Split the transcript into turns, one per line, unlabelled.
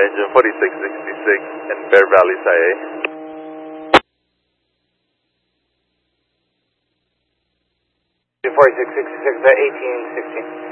engine 4666 in Bear Valley, IA.
4666 at 1816.